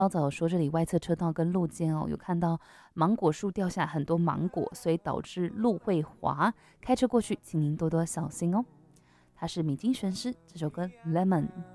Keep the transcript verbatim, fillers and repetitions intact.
报道说，这里外侧车道跟路肩哦，有看到芒果树掉下很多芒果，所以导致路会滑，开车过去请您多多小心哦。他是米津玄师，这首歌《Lemon》。